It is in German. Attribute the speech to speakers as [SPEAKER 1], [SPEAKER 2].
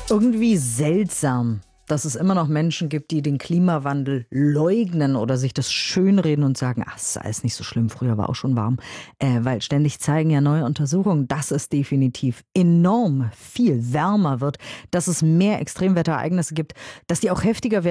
[SPEAKER 1] Irgendwie seltsam, dass es immer noch Menschen gibt, die den Klimawandel leugnen oder sich das schönreden und sagen, ach, es ist alles nicht so schlimm, früher war auch schon warm. Weil ständig zeigen ja neue Untersuchungen, dass es definitiv enorm viel wärmer wird, dass es mehr Extremwetterereignisse gibt, dass die auch heftiger werden.